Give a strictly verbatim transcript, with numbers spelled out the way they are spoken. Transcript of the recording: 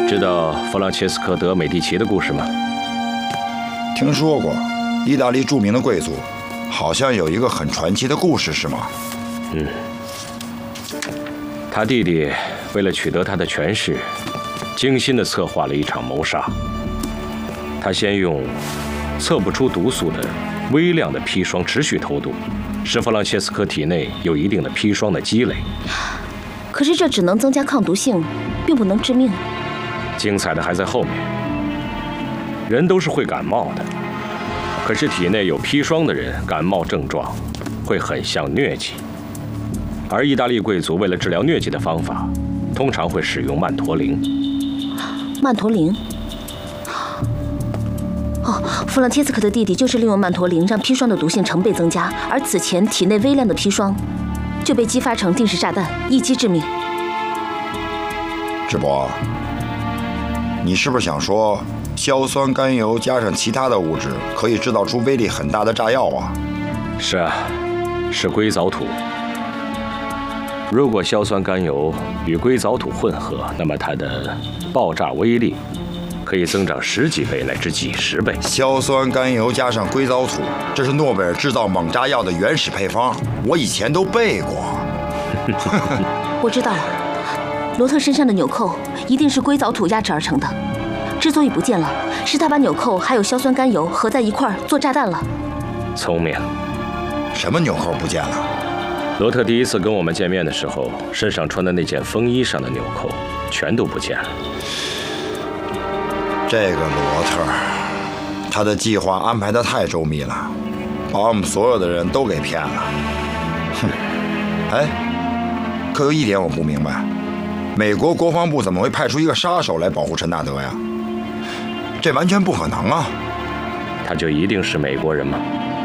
知道弗朗切斯科·德·美第奇的故事吗？ 听说过，意大利著名的贵族，好像有一个很传奇的故事，是吗？ 嗯。他弟弟为了取得他的权势，精心地策划了一场谋杀。他先用测不出毒素的微量的砒霜持续投毒，使弗朗切斯科体内有一定的砒霜的积累。 可是这只能增加抗毒性，并不能致命。 精彩的还在后面。人都是会感冒的，可是体内有砒霜的人，感冒症状会很像疟疾。而意大利贵族为了治疗疟疾的方法，通常会使用曼陀林。 曼陀林？哦，弗朗切斯科的弟弟就是利用曼陀林让砒霜的毒性成倍增加，而此前体内微量的砒霜就被激发成定时炸弹，一击致命。 智伯，你是不是想说，硝酸甘油加上其他的物质，可以制造出威力很大的炸药啊？ 是啊，是硅藻土。如果硝酸甘油与硅藻土混合，那么它的爆炸威力可以增长十几倍乃至几十倍。 硝酸甘油加上硅藻土，这是诺贝尔制造猛炸药的原始配方，我以前都背过。 我知道了，罗特身上的纽扣一定是硅藻土压制而成的。之所以不见了，是他把纽扣还有硝酸甘油合在一块儿做炸弹了。 聪明。 什么纽扣不见了？ 罗特第一次跟我们见面的时候，身上穿的那件风衣上的纽扣全都不见了。 这个罗特，他的计划安排得太周密了，把我们所有的人都给骗了。哼！哎，可有一点我不明白，美国国防部怎么会派出一个杀手来保护陈纳德呀？这完全不可能啊！ 他就一定是美国人吗？